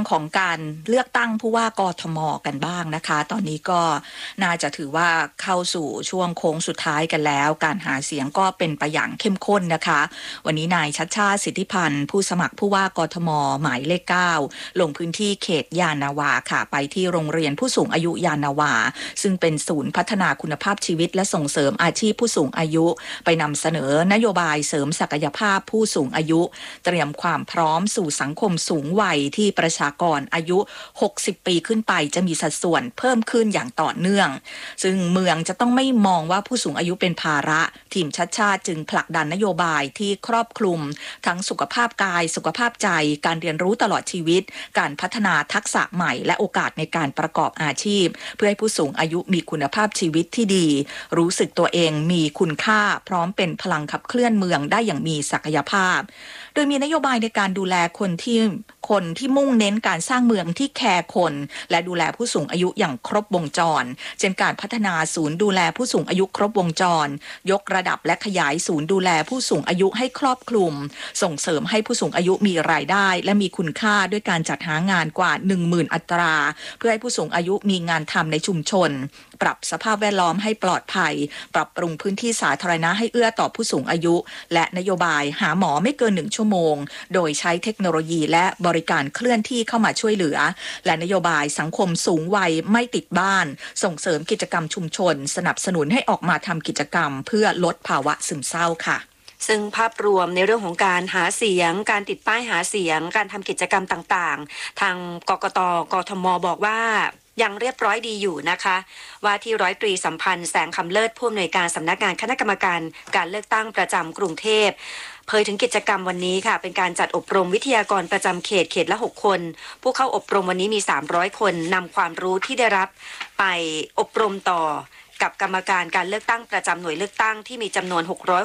ของการเลือกตั้งผู้ว่ากทมกันบ้างนะคะตอนนี้ก็น่าจะถือว่าเข้าสู่ช่วงโค้งสุดท้ายกันแล้วการหาเสียงก็เป็นไปอย่างเข้มข้นนะคะวันนี้นายชัชชาติสิทธิพันธ์ผู้สมัครผู้ว่ากทมหมายเลข9ลงพื้นที่เขตยานนาวาค่ะไปที่โรงเรียนผู้สูงอายุยานนาวาซึ่งเป็นศูนย์พัฒนาคุณภาพชีวิตและส่งเสริมอาชีพผู้สูงอายุไปนำเสนอนโยบายเสริมศักยภาพผู้สูงอายุเตรียมความพร้อมสู่สังคมสูงวัยที่ประชากรอายุ 60 ปีขึ้นไปจะมีสัดส่วนเพิ่มขึ้นอย่างต่อเนื่องซึ่งเมืองจะต้องไม่มองว่าผู้สูงอายุเป็นภาระทีมชัดชาติจึงผลักดันนโยบายที่ครอบคลุมทั้งสุขภาพกายสุขภาพใจการเรียนรู้ตลอดชีวิตการพัฒนาทักษะใหม่และโอกาสในการประกอบอาชีพเพื่อให้ผู้สูงอายุมีคุณภาพชีวิตที่ดีรู้สึกตัวเองมีคุณค่าพร้อมเป็นพลังขับเคลื่อนเมืองได้อย่างมีศักยภาพโดยมีนโยบายในการดูแลคนที่มุ่งเน้นการสร้างเมืองที่แคร์คนและดูแลผู้สูงอายุอย่างครบวงจรเช่นการพัฒนาศูนย์ดูแลผู้สูงอายุครบวงจรยกระดับและขยายศูนย์ดูแลผู้สูงอายุให้ครอบคลุมส่งเสริมให้ผู้สูงอายุมีรายได้และมีคุณค่าด้วยการจัดหางานกว่า 10,000 อัตราเพื่อให้ผู้สูงอายุมีงานทำในชุมชนปรับสภาพแวดล้อมให้ปลอดภัยปรับปรุงพื้นที่สาธารณะให้เอื้อต่อผู้สูงอายุและนโยบายหาหมอไม่เกิน1 ชั่วโมงโดยใช้เทคโนโลยีและบริการเคลื่อนที่เข้ามาช่วยเหลือและนโยบายสังคมสูงวัยไม่ติดบ้านส่งเสริมกิจกรรมชุมชนสนับสนุนให้ออกมาทำกิจกรรมเพื่อลดภาวะซึมเศร้าค่ะซึ่งภาพรวมในเรื่องของการหาเสียงการติดป้ายหาเสียงการทำกิจกรรมต่างๆทางกกต.กทม.บอกว่ายังเรียบร้อยดีอยู่นะคะว่าที่ร้อยตรีสัมพันธ์แสงคำเลิศผู้อำนวยการสำนักงานคณะกรรมการการเลือกตั้งประจำกรุงเทพเผยถึงกิจกรรมวันนี้ค่ะเป็นการจัดอบรมวิทยากรประจำเขตละ6 คนผู้เข้าอบรมวันนี้มี300 คนนำความรู้ที่ได้รับไปอบรมต่อกับกรรมการการเลือกตั้งประจำหน่วยเลือกตั้งที่มีจำนวน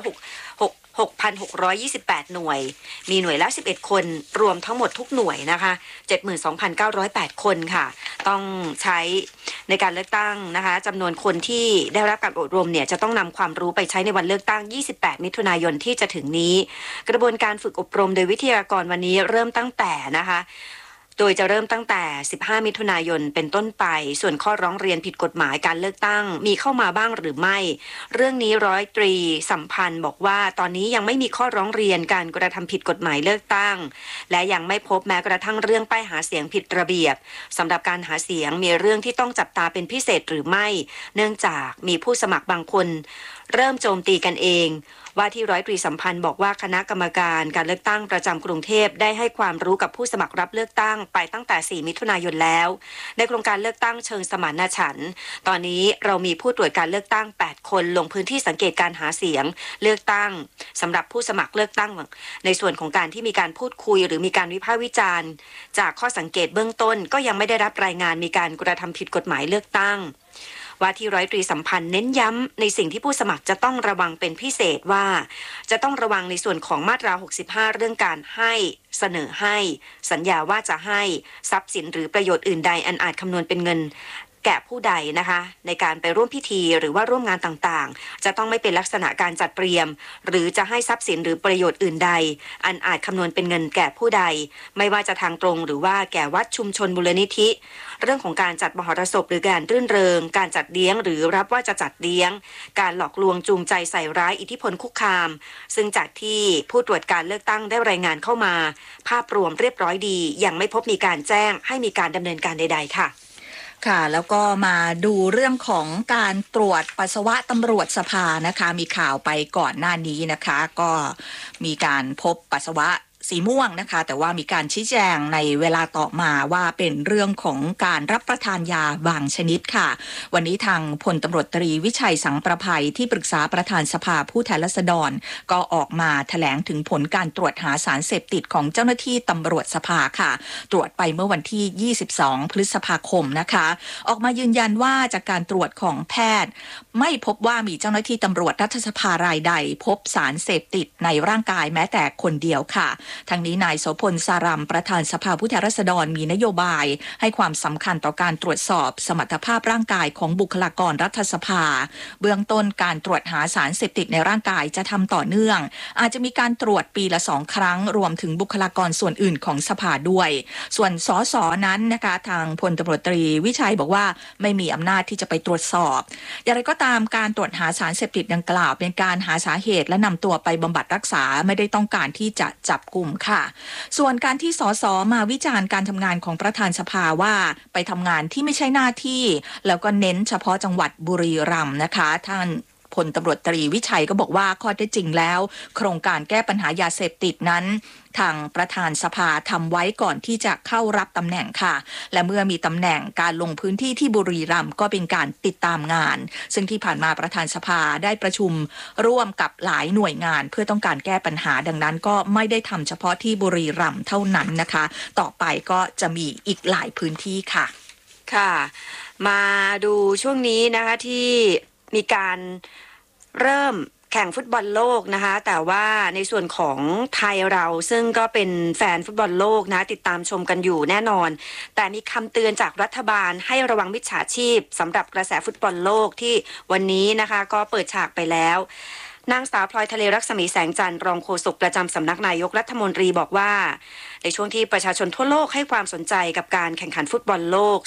6,628 หน่วยมีหน่วยละ11 คนรวมทั้งหมดทุกหน่วยนะคะ 72,908 คนค่ะต้องใช้ในการเลือกตั้งนะคะจำนวนคนที่ได้รับการอบรมเนี่ยจะต้องนำความรู้ไปใช้ในวันเลือกตั้ง28 มิถุนายนที่จะถึงนี้กระบวนการฝึกอบรมโดยวิทยากรวันนี้เริ่มตั้งแต่นะคะโดยจะเริ่มตั้งแต่15 มิถุนายนเป็นต้นไปส่วนข้อร้องเรียนผิดกฎหมายการเลือกตั้งมีเข้ามาบ้างหรือไม่เรื่องนี้ร้อยตรีสัมพันธ์บอกว่าตอนนี้ยังไม่มีข้อร้องเรียนการกระทำผิดกฎหมายเลือกตั้งและยังไม่พบแม้กระทั่งเรื่องป้ายหาเสียงผิดระเบียบสำหรับการหาเสียงมีเรื่องที่ต้องจับตาเป็นพิเศษหรือไม่เนื่องจากมีผู้สมัครบางคนเริ่มโจมตีกันเองว่าที่ร้อยตรีสัมพันธ์บอกว่าคณะกรรมการการเลือกตั้งประจำกรุงเทพได้ให้ความรู้กับผู้สมัครรับเลือกตั้งไปตั้งแต่4 มิถุนายนแล้วในโครงการเลือกตั้งเชิงสมานฉันท์ตอนนี้เรามีผู้ตรวจการเลือกตั้ง8 คนลงพื้นที่สังเกตการหาเสียงเลือกตั้งสำหรับผู้สมัครเลือกตั้งในส่วนของการที่มีการพูดคุยหรือมีการวิพากษ์วิจารณ์จากข้อสังเกตเบื้องต้นก็ยังไม่ได้รับรายงานมีการกระทำผิดกฎหมายเลือกตั้งว่าที่ร้อยตรีสัมพันธ์เน้นย้ำในสิ่งที่ผู้สมัครจะต้องระวังเป็นพิเศษว่าจะต้องระวังในส่วนของมาตรา65เรื่องการให้เสนอให้สัญญาว่าจะให้ทรัพย์สินหรือประโยชน์อื่นใดอันอาจคำนวณเป็นเงินแก่ผู้ใดนะคะในการไปร่วมพิธีหรือว่าร่วมงานต่างๆจะต้องไม่เป็นลักษณะการจัดเตรียมหรือจะให้ทรัพย์สินหรือประโยชน์อื่นใดอันอาจคำนวณเป็นเงินแก่ผู้ใดไม่ว่าจะทางตรงหรือว่าแก่วัดชุมชนมูลนิธิเรื่องของการจัดมหรสพหรือการรื่นเริงการจัดเลี้ยงหรือรับว่าจะจัดเลี้ยงการหลอกลวงจูงใจใส่ร้ายอิทธิพลคุกคามซึ่งจากที่ผู้ตรวจการเลือกตั้งได้รายงานเข้ามาภาพรวมเรียบร้อยดียังไม่พบมีการแจ้งให้มีการดำเนินการใดๆค่ะค่ะแล้วก็มาดูเรื่องของการตรวจปัสสาวะตำรวจสภานะคะมีข่าวไปก่อนหน้านี้นะคะก็มีการพบปัสสาวะสีม่วงนะคะแต่ว่ามีการชี้แจงในเวลาต่อมาว่าเป็นเรื่องของการรับประทานยาบางชนิดค่ะวันนี้ทางพลตำรวจตรีวิชัยสังประภัยที่ปรึกษาประธานสภาผู้แทนราษฎรก็ออกมาแถลงถึงผลการตรวจหาสารเสพติดของเจ้าหน้าที่ตำรวจสภาค่ะตรวจไปเมื่อวันที่22พฤษภาคมนะคะออกมายืนยันว่าจากการตรวจของแพทย์ไม่พบว่ามีเจ้าหน้าที่ตำรวจรัฐสภารายใดพบสารเสพติดในร่างกายแม้แต่คนเดียวค่ะทางนี้นายโสพลสารัมประธานสภาผู้แทนราษฎรมีนโยบายให้ความสำคัญต่อการตรวจสอบสมรรถภาพร่างกายของบุคลากรรัฐสภาเบื้องต้นการตรวจหาสารเสพติดในร่างกายจะทำต่อเนื่องอาจจะมีการตรวจปีละ2 ครั้งรวมถึงบุคลากรส่วนอื่นของสภาด้วยส่วนสสนั้นนะคะทางพลตำรวจตรีวิชัยบอกว่าไม่มีอำนาจที่จะไปตรวจสอบอย่างไรก็ตามการตรวจหาสารเสพติดดังกล่าวเป็นการหาสาเหตุและนำตัวไปบำบัดรักษาไม่ได้ต้องการที่จะจับกลุ่มค่ะส่วนการที่สสมาวิจารณ์การทำงานของประธานสภาว่าไปทำงานที่ไม่ใช่หน้าที่แล้วก็เน้นเฉพาะจังหวัดบุรีรัมย์นะคะท่านพลตำรวจตรีวิชัยก็บอกว่าข้อเท็จจริงแล้วโครงการแก้ปัญหายาเสพติดนั้นทางประธานสภาทำไว้ก่อนที่จะเข้ารับตำแหน่งค่ะและเมื่อมีตำแหน่งการลงพื้นที่ที่บุรีรัมย์ก็เป็นการติดตามงานซึ่งที่ผ่านมาประธานสภาได้ประชุมร่วมกับหลายหน่วยงานเพื่อต้องการแก้ปัญหาดังนั้นก็ไม่ได้ทำเฉพาะที่บุรีรัมย์เท่านั้นนะคะต่อไปก็จะมีอีกหลายพื้นที่ค่ะค่ะมาดูช่วงนี้นะคะที่มีการเริ่มแข่งฟุตบอลโลกนะคะแต่ว่าในส่วนของไทยเราซึ่งก็เป็นแฟนฟุตบอลโลกนะติดตามชมกันอยู่แน่นอนแต่มีคำเตือนจากรัฐบาลให้ระวังมิจฉาชีพสำหรับกระแสฟุตบอลโลกที่วันนี้นะคะก็เปิดฉากไปแล้วนางสาวพลอยทะเลรักษมีแสงจันทร์รองโฆษกประจำสำนักนายกรัฐมนตรีบอกว่าในช่วงที่ประชาชนทั่วโลกให้ความสนใจกับการแข่งขันฟุตบอลโลก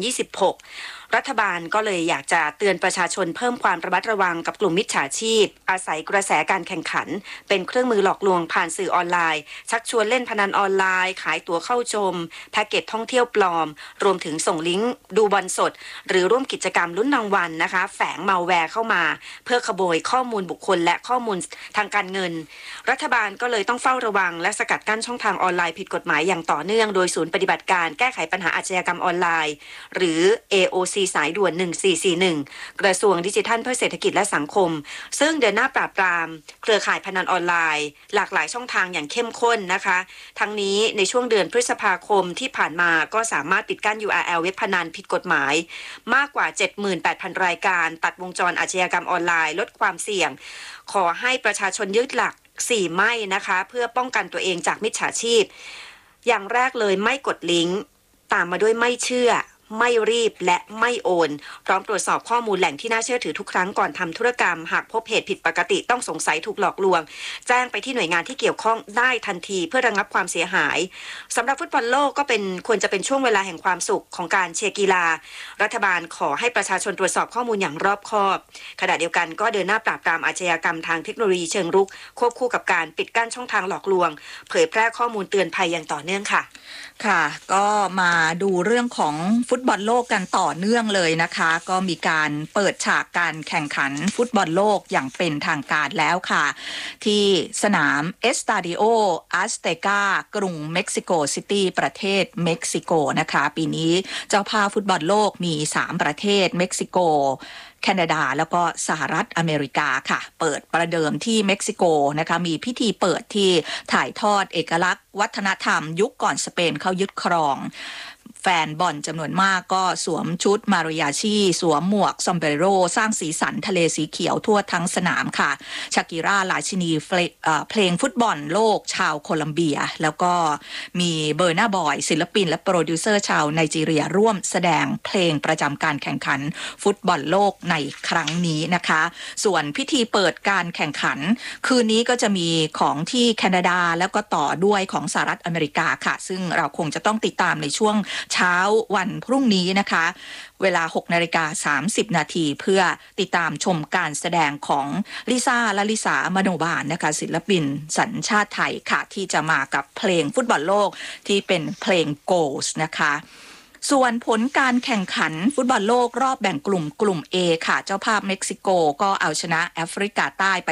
2026 รัฐบาลก็เลยอยากจะเตือนประชาชนเพิ่มความระมัดระวังกับกลุ่มมิจฉาชีพอาศัยกระแสการแข่งขันเป็นเครื่องมือหลอกลวงผ่านสื่อออนไลน์ชักชวนเล่นพนันออนไลน์ขายตั๋วเข้าชมแพ็กเกจท่องเที่ยวปลอมรวมถึงส่งลิงก์ดูบอลสดหรือร่วมกิจกรรมลุ้นรางวัลนะคะแฝงมัลแวร์เข้ามาเพื่อขโมยข้อมูลบุคคลและข้อมูลทางการเงินรัฐบาลก็เลยต้องเฝ้าระวังและสกัดกั้นช่องทางออนไลน์ผิดกฎหมายอย่างต่อเนื่องโดยศูนย์ปฏิบัติการแก้ไขปัญหาอาชญากรรมออนไลน์หรือ AOC สายด่วน1441กระทรวงดิจิทัลเพื่อเศรษฐกิจและสังคมซึ่งเดินหน้าปราบปรามเครือข่ายพนันออนไลน์หลากหลายช่องทางอย่างเข้มข้นนะคะทั้งนี้ในช่วงเดือนพฤษภาคมที่ผ่านมาก็สามารถปิดกั้น URL เว็บพนันผิดกฎหมายมากกว่า 78,000 รายการตัดวงจรอาชญากรรมออนไลน์ลดความเสี่ยงขอให้ประชาชนยึดหลัก4ไม่นะคะเพื่อป้องกันตัวเองจากมิจฉาชีพอย่างแรกเลยไม่กดลิงก์ตามมาด้วยไม่เชื่อไม่รีบและไม่โอนพร้อมตรวจสอบข้อมูลแหล่งที่น่าเชื่อถือทุกครั้งก่อนทำธุรกรรมหากพบเหตุผิดปกติต้องสงสัยถูกหลอกลวงแจ้งไปที่หน่วยงานที่เกี่ยวข้องได้ทันทีเพื่อระงับความเสียหายสำหรับฟุตบอลโลกก็ควรจะเป็นช่วงเวลาแห่งความสุขของการเชียร์กีฬารัฐบาลขอให้ประชาชนตรวจสอบข้อมูลอย่างรอบคอบขณะเดียวกันก็เดินหน้าปราบปรามอาชญากรรมทางเทคโนโลยีเชิงรุกควบคู่กับการปิดกั้นช่องทางหลอกลวงเผยแพร่ข้อมูลเตือนภัยอย่างต่อเนื่องค่ะค่ะก็มาดูเรื่องของฟุตบอลโลกกันต่อเนื่องเลยนะคะก็มีการเปิดฉากการแข่งขันฟุตบอลโลกอย่างเป็นทางการแล้วค่ะที่สนามเอสตาดิโออัสเตกากรุงเม็กซิโกซิตี้ประเทศเม็กซิโกนะคะปีนี้เจ้าภาพฟุตบอลโลกมี3ประเทศเม็กซิโกแคนาดาแล้วก็สหรัฐอเมริกาค่ะเปิดประเดิมที่เม็กซิโกนะคะมีพิธีเปิดที่ถ่ายทอดเอกลักษณ์วัฒนธรรมยุคก่อนสเปนเข้ายึดครองแฟนบอลจำนวนมากก็สวมชุดมาริอาชีสวมหมวกซอมเบโรสร้างสีสันทะเลสีเขียวทั่วทั้งสนามค่ะชากิราราชินีเพลงฟุตบอลโลกชาวโคลัมเบียแล้วก็มีเบอร์นาบอยศิลปินและโปรดิวเซอร์ชาวไนจีเรียร่วมแสดงเพลงประจำการแข่งขันฟุตบอลโลกในครั้งนี้นะคะส่วนพิธีเปิดการแข่งขันคืนนี้ก็จะมีของที่แคนาดาแล้วก็ต่อด้วยของสหรัฐอเมริกาค่ะซึ่งเราคงจะต้องติดตามในช่วงเช้าวันพรุ่งนี้นะคะเวลา 6:30 นาทีเพื่อติดตามชมการแสดงของลิซ่าและลิสามโนบาลนะคะศิลปินสัญชาติไทยค่ะที่จะมากับเพลงฟุตบอลโลกที่เป็นเพลง Goals นะคะส่วนผลการแข่งขันฟุตบอลโลกรอบแบ่งกลุ่ม A ค่ะเจ้าภาพเม็กซิโกก็เอาชนะแอฟริกาใต้ไป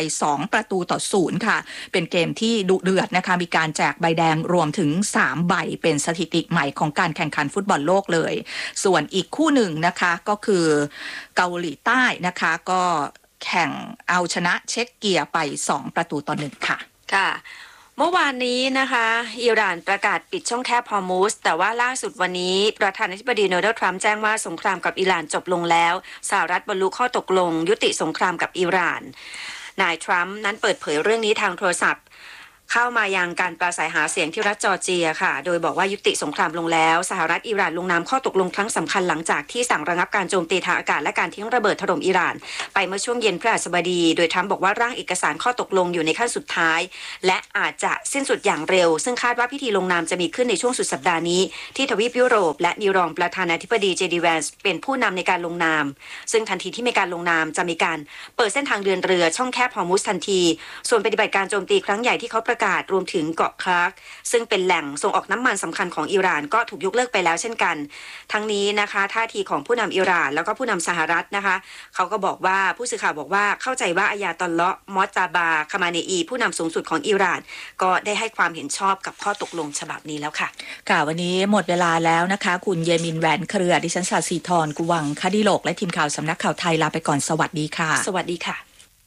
2-0 ค่ะเป็นเกมที่ดุเดือดนะคะมีการแจกใบแดงรวมถึง3ใบเป็นสถิติใหม่ของการแข่งขันฟุตบอลโลกเลยส่วนอีกคู่หนึ่งนะคะก็คือเกาหลีใต้นะคะก็แข่งเอาชนะเช็กเกียไป2-1ค่ะค่ะเมื่อวานนี้นะคะอิหร่านประกาศปิดช่องแคบฮอร์มุสแต่ว่าล่าสุดวันนี้ประธานาธิบดีโดนัลด์ทรัมป์แจ้งว่าสงครามกับอิหร่านจบลงแล้วสหรัฐบรรลุข้อตกลงยุติสงครามกับอิหร่านนายทรัมป์นั้นเปิดเผยเรื่องนี้ทางโทรศัพท์เข้ามายังการปราศัยหาเสียงที่รัฐจอร์เจียค่ะโดยบอกว่ายุติสงครามลงแล้วสหรัฐอิหร่านลงนามข้อตกลงครั้งสำคัญหลังจากที่สั่งระงับการโจมตีทางอากาศและการทิ้งระเบิดถล่มอิหร่านไปเมื่อช่วงเย็นพฤหัสบดีโดยทรัมป์บอกว่าร่างเอกสารข้อตกลงอยู่ในขั้นสุดท้ายและอาจจะสิ้นสุดอย่างเร็วซึ่งคาดว่าพิธีลงนามจะมีขึ้นในช่วงสุดสัปดาห์นี้ที่ทวีปยุโรปและมีรองประธานาธิบดีเจดีแวนส์เป็นผู้นำในการลงนามซึ่งทันทีที่มีการลงนามจะมีการเปิดเส้นทางเดินเรือช่องแคบฮอร์มุซทันทีส่วนปฏิบัติการโจมตีครั้งใหญ่ที่เขาประกาศรวมถึงเกาะคลาร์กซึ่งเป็นแหล่งส่งออกน้ำมันสำคัญของอิหร่านก็ถูกยกเลิกไปแล้วเช่นกันทั้งนี้นะคะท่าทีของผู้นำอิหร่านแล้วก็ผู้นำสหรัฐนะคะเขาก็บอกว่าผู้สื่อข่าวบอกว่าเข้าใจว่าอายาตอลเลาะห์มอตาบาคามาเนอีผู้นำสูงสุดของอิหร่านก็ได้ให้ความเห็นชอบกับข้อตกลงฉบับนี้แล้วค่ะค่ะวันนี้หมดเวลาแล้วนะคะคุณเยมินแหวนเครือดิฉันศาสีธรกุวังคดิโลกและทีมข่าวสำนักข่าวไทยลาไปก่อนสวัสดีค่ะสวัสดีค่ะ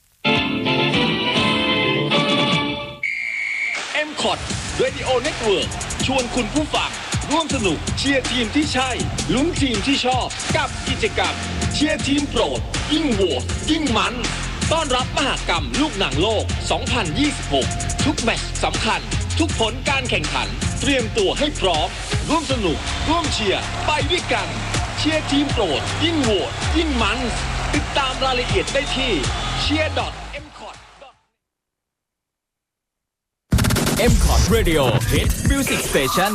M-Cot Radio Network ชวนคุณผู้ฟังร่วมสนุกเชียร์ทีมที่ใช่ลุ้นทีมที่ชอบกับกิจกรรมเชียร์ทีมโปรดยิ่งโหวตยิ่งมันต้อนรับมหกรรมลูกหนังโลก 2026 ทุกแมตช์สำคัญทุกผลการแข่งขันเตรียมตัวให้พร้อมร่วมสนุกร่วมเชียร์ไปด้วยกันเชียร์ทีมโปรดยิ่งโหวตยิ่งมันติดตามรายละเอียดได้ที่ cheer.mcot Radio Hit Music Station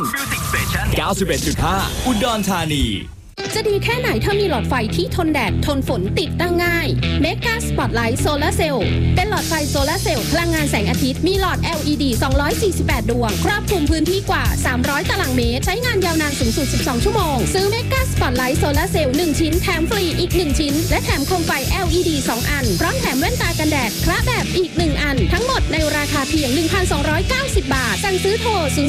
91.5 อุดรธานีจะดีแค่ไหนถ้ามีหลอดไฟที่ทนแดดทนฝนติดตั้งง่าย Mega Spotlight Solar Cell เป็นหลอดไฟโซลาร์เซลล์พลังงานแสงอาทิตย์มีหลอด LED 248 ดวงครอบคลุมพื้นที่กว่า300ตารางเมตรใช้งานยาวนานสูงสุด12ชั่วโมงซื้อ Mega Spotlight Solar Cell 1 ชิ้นแถมฟรีอีก1ชิ้นและแถมโคมไฟ LED 2 อันพร้อมแถมแว่นตากันแดดคละแบบอีก1อันทั้งหมดในราคาเพียง 1,290 บาทสั่งซื้อโทร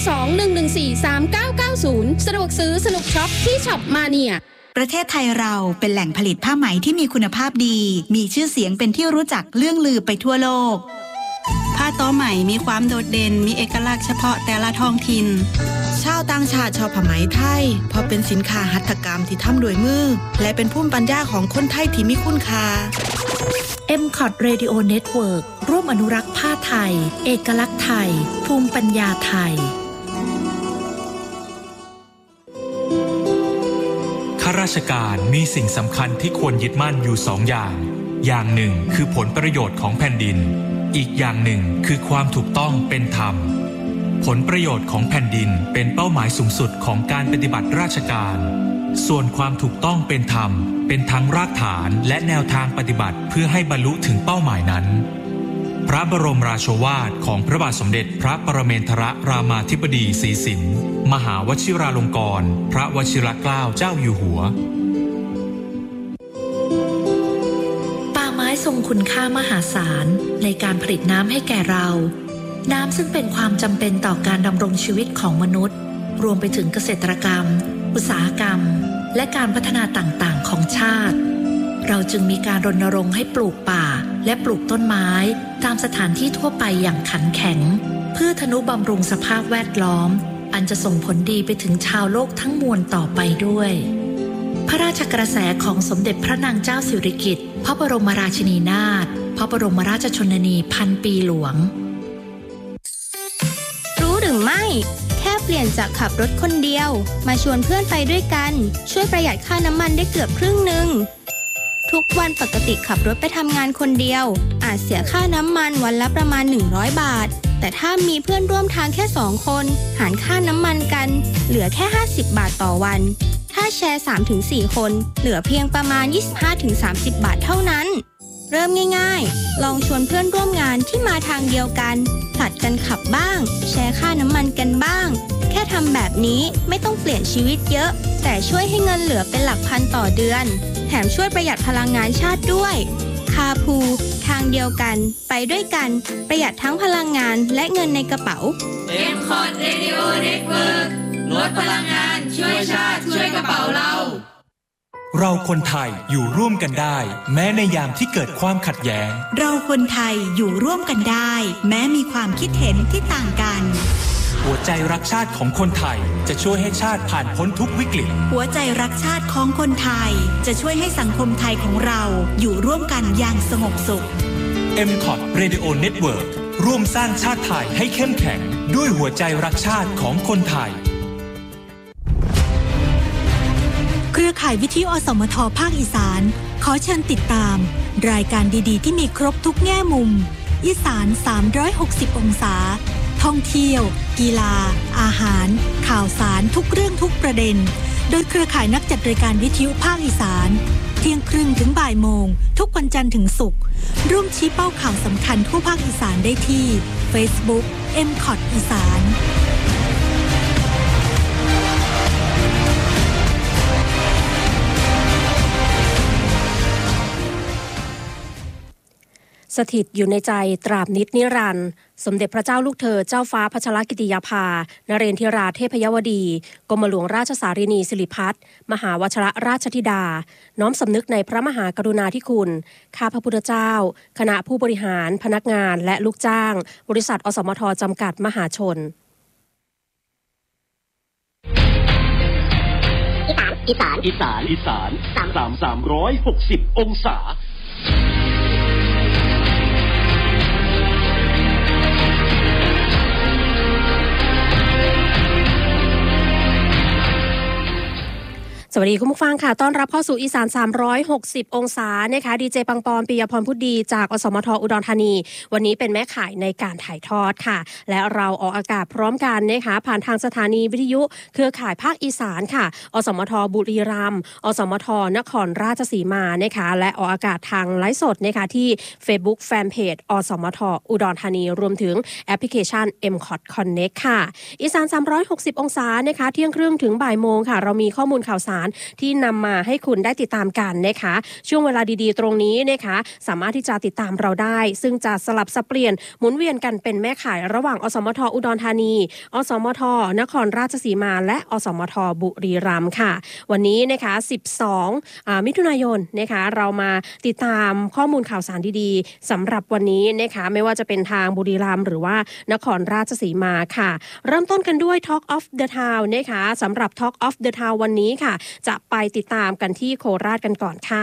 02-114-3990 สะดวกซื้อสนุกช็อปที่ช็อปมาเนียประเทศไทยเราเป็นแหล่งผลิตผ้าไหมที่มีคุณภาพดีมีชื่อเสียงเป็นที่รู้จักเลื่องลือไปทั่วโลกผ้าต้อไหมมีความโดดเด่นมีเอกลักษณ์เฉพาะแต่ละท้องถิ่นชาวต่างชาติชอบผ้าไหมไทยเพราะเป็นสินค้าหัตถกรรมที่ทำโดยมือและเป็นภูมิปัญญาของคนไทยที่มีคุณค่า M-Cot Radio Network ร่วมอนุรักษ์ผ้าไทยเอกลักษณ์ไทยภูมิปัญญาไทยข้าราชการมีสิ่งสำคัญที่ควรยึดมั่นอยู่2 อย่างหนึ่งคือผลประโยชน์ของแผ่นดินอีกอย่างหนึ่งคือความถูกต้องเป็นธรรมผลประโยชน์ของแผ่นดินเป็นเป้าหมายสูงสุดของการปฏิบัติราชการส่วนความถูกต้องเป็นธรรมเป็นทั้งรากฐานและแนวทางปฏิบัติเพื่อให้บรรลุถึงเป้าหมายนั้นพระบรมราโชวาทของพระบาทสมเด็จพระปรเมนทรรามาธิบดีศรีสินธ์มหาวชิราลงกรณ์พระวชิรเกล้าเจ้าอยู่หัวป่าไม้ทรงคุณค่ามหาศาลในการผลิตน้ำให้แก่เราน้ำซึ่งเป็นความจำเป็นต่อการดำรงชีวิตของมนุษย์รวมไปถึงเกษตรกรรมอุตสาหกรรมและการพัฒนาต่างๆของชาติเราจึงมีการรณรงค์ให้ปลูกป่าและปลูกต้นไม้ตามสถานที่ทั่วไปอย่างขันแข็งเพื่อทนุบำรุงสภาพแวดล้อมอันจะส่งผลดีไปถึงชาวโลกทั้งมวลต่อไปด้วยพระราชกระแสของสมเด็จพระนางเจ้าสิริกิติ์พระบรมราชินีนาถพระบรมราชชนนีพันปีหลวงรู้หรือไม่แค่เปลี่ยนจากขับรถคนเดียวมาชวนเพื่อนไปด้วยกันช่วยประหยัดค่าน้ำมันได้เกือบครึ่งนึงทุกวันปกติขับรถไปทำงานคนเดียวอาจเสียค่าน้ำมันวันละประมาณ100 บาทแต่ถ้ามีเพื่อนร่วมทางแค่2 คนหารค่าน้ำมันกันเหลือแค่50 บาทต่อวันถ้าแชร์ 3-4 คนเหลือเพียงประมาณ 25-30 บาทเท่านั้นเริ่มง่ายๆลองชวนเพื่อนร่วมงานที่มาทางเดียวกันผลัดกันขับบ้างแชร์ค่าน้ำมันกันบ้างแค่ทำแบบนี้ไม่ต้องเปลี่ยนชีวิตเยอะแต่ช่วยให้เงินเหลือเป็นหลักพันต่อเดือนแถมช่วยประหยัดพลังงานชาติด้วยคาพูทางเดียวกันไปด้วยกันประหยัดทั้งพลังงานและเงินในกระเป๋า M-Cot Radio Network ลดพลังงานช่วยชาติช่วยกระเป๋าเราคนไทยอยู่ร่วมกันได้แม้ในยามที่เกิดความขัดแย้งเราคนไทยอยู่ร่วมกันได้แม้มีความคิดเห็นที่ต่างกันหัวใจรักชาติของคนไทยจะช่วยให้ชาติผ่านพ้นทุกวิกฤตหัวใจรักชาติของคนไทยจะช่วยให้สังคมไทยของเราอยู่ร่วมกันอย่างสงบสุข M-Cot Radio Network ร่วมสร้างชาติไทยให้เข้มแข็งด้วยหัวใจรักชาติของคนไทยเครือข่ายวิทยุอสมทภาคอีสานขอเชิญติดตามรายการดีๆที่มีครบทุกแง่มุมอีสาน360องศาท่องเที่ยวกีฬาอาหารข่าวสารทุกเรื่องทุกประเด็นโดยเครือข่ายนักจัดรายการวิทยุภาคอีสานเที่ยงครึ่งถึงบ่ายโมงทุกวันจันทร์ถึงศุกร์ร่วมชี้เป้าข่าวสำคัญทั่วภาคอีสานได้ที่ Facebook MCOT อีสานสถิตอยู่ในใจตราบนิจนิรันดร์สมเด็จพระเจ้าลูกเธอเจ้าฟ้าพัชรกิติยาภานเรนทิราเทพยวดีกรมหลวงราชสารินีสิริพัฒน์มหาวชรราชธิดาน้อมสำนึกในพระมหากรุณาธิคุณข้าพระพุทธเจ้าคณะผู้บริหารพนักงานและลูกจ้างบริษัทอสมทจำกัดมหาชนอีสาน360องศาสวัสดีคุณผู้ฟังค่ะต้อนรับเข้าสู่อีสาน360องศานะคะดีเจปังปอนปิยพรพุทธดีจากอสมทอุดรธานีวันนี้เป็นแม่ข่ายในการถ่ายทอดค่ะและเราออกอากาศพร้อมกันนะคะผ่านทางสถานีวิทยุเครือข่ายภาคอีสานค่ะอสมทบุรีรัมย์อสมทนครราชสีมานะคะและออกอากาศทางไลฟ์สดนะคะที่ Facebook Fanpage อสมทอุดรธานีรวมถึงแอปพลิเคชัน MCOT Connect ค่ะอีสาน360องศานะคะเที่ยงครึ่งถึงบ่ายโมงค่ะเรามีข้อมูลข่าวสารที่นำมาให้คุณได้ติดตามกันนะคะช่วงเวลาดีๆตรงนี้นะคะสามารถที่จะติดตามเราได้ซึ่งจะสลับสับเปลี่ยนหมุนเวียนกันเป็นแม่ข่ายระหว่างอสมทอุดรธานีอสมทนครราชสีมาและอสมทบุรีรัมย์ค่ะวันนี้นะคะ12มิถุนายนนะคะเรามาติดตามข้อมูลข่าวสารดีๆสำหรับวันนี้นะคะไม่ว่าจะเป็นทางบุรีรัมย์หรือว่านครราชสีมาค่ะเริ่มต้นกันด้วย Talk of the Town นะคะสำหรับ Talk of the Town วันนี้ค่ะจะไปติดตามกันที่โคราชกันก่อนค่ะ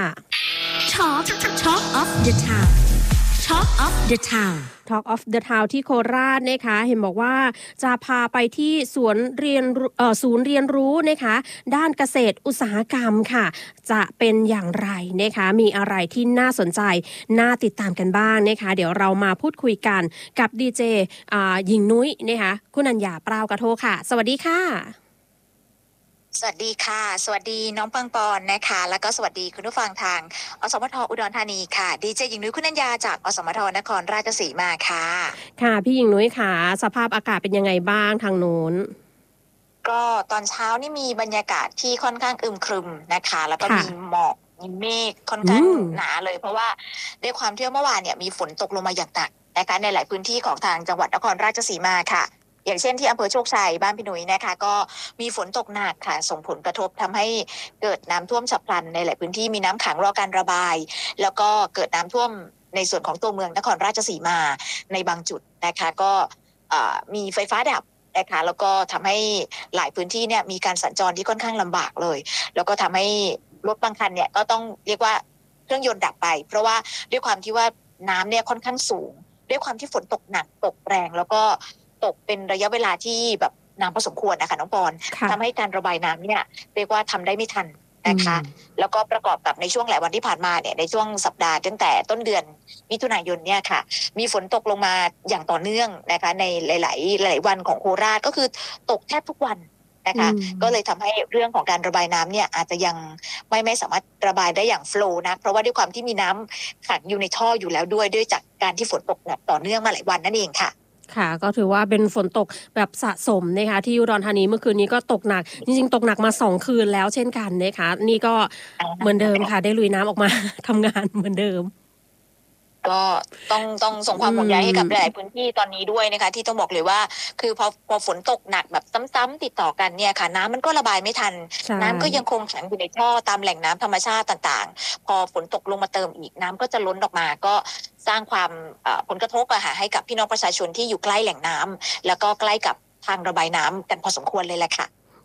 Talk of the Town Talk of the Town Talk of the Town ที่โคราชนะคะเห็นบอกว่าจะพาไปที่ศูนย์เรียนรู้นะคะด้านเกษตรอุตสาหกรรมค่ะจะเป็นอย่างไรนะคะมีอะไรที่น่าสนใจน่าติดตามกันบ้างนะคะเดี๋ยวเรามาพูดคุยกันกับดีเจหญิงนุ้ยนะคะคุณัญญาเปล่ากระโทค่ะสวัสดีค่ะสวัสดีค่ะสวัสดีน้องปังปอนนะคะแล้วก็สวัสดีคุณผู้ฟังทางอสมทอุดรธานีค่ะดีเจหญิงนุ้ยคุณัญญาจากอสมทนครราชสีมาค่ะค่ะพี่หญิงนุ้ยค่ะสภาพอากาศเป็นยังไงบ้างทางโน้นก็ตอนเช้านี่มีบรรยากาศที่ค่อนข้างอึมครึมนะคะแล้วก็มีหมอกมีเมฆค่อนข้างหนาเลยเพราะว่าด้วยความที่เมื่อวานเนี่ยมีฝนตกลงมาอย่างหนักนะคะในหลายพื้นที่ของทางจังหวัดนครราชสีมาค่ะอย่างเช่นที่อำเภอโชคชัยบ้านพี่หนุ่ยนะคะก็มีฝนตกหนักค่ะส่งผลกระทบทำให้เกิดน้ำท่วมฉับพลันในหลายพื้นที่มีน้ำขังรอการระบายแล้วก็เกิดน้ำท่วมในส่วนของตัวเมืองนครราชสีมาในบางจุดนะคะก็มีไฟฟ้าดับนะคะแล้วก็ทำให้หลายพื้นที่เนี่ยมีการสัญจรที่ค่อนข้างลำบากเลยแล้วก็ทำให้รถบางคันเนี่ยก็ต้องเรียกว่าเครื่องยนต์ดับไปเพราะว่าด้วยความที่ว่าน้ำเนี่ยค่อนข้างสูงด้วยความที่ฝนตกหนักตกแรงแล้วก็ตกเป็นระยะเวลาที่แบบนานพอสมควรนะคะน้องปอนทำให้การระบายน้ำเนี่ยเรียกว่าทำได้ไม่ทันนะคะแล้วก็ประกอบกับในช่วงหลายวันที่ผ่านมาเนี่ยในช่วงสัปดาห์ตั้งแต่ต้นเดือนมิถุนายนเนี่ยค่ะมีฝนตกลงมาอย่างต่อเนื่องนะคะในหลายวันของโคราชก็คือตกแทบทุกวันนะคะก็เลยทำให้เรื่องของการระบายน้ำเนี่ยอาจจะยังไม่สามารถระบายได้อย่างโฟลว์นะเพราะว่าด้วยความที่มีน้ำขังอยู่ในท่ออยู่แล้วด้วยจากการที่ฝนตกหนักต่อเนื่องมาหลายวันนั่นเองค่ะค่ะก็ถือว่าเป็นฝนตกแบบสะสมนะคะที่อุดรธานีเมื่อคืนนี้ก็ตกหนักจริงๆตกหนักมา2คืนแล้วเช่นกันนะคะนี่ก็เหมือนเดิมค่ะได้ลุยน้ำออกมาทำงานเหมือนเดิมก็ต้องส่งความห่วงใยให้กับหลายพื้นที่ตอนนี้ด้วยนะคะที่ต้องบอกเลยว่าคือพอฝนตกหนักแบบซ้ำๆติดต่อกันเนี่ยค่ะน้ำมันก็ระบายไม่ทันน้ำก็ยังคงขังอยู่ในท่อตามแหล่งน้ำธรรมชาติต่างๆพอฝนตกลงมาเติมอีกน้ำก็จะล้นออกมาก็สร้างความผลกระทบให้กับพี่น้องประชาชนที่อยู่ใกล้แหล่งน้ำแล้วก็ใกล้กับทางระบายน้ำกันพอสมควรเลยแหละค่ะ